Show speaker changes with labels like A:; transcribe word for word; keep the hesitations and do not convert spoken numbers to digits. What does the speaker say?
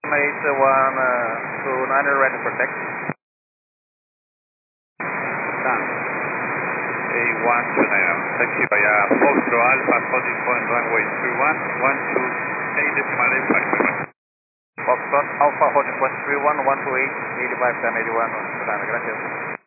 A: eight one two nine, ready for taxi.
B: Done. A one two nine, taxi via Foxtrot Alpha, floating point runway three one, one two eight decimal eight five, bye bye.
A: Foxtrot Alpha, holding point three one, one two eight, eighty-five, ten eighty-one, gracias.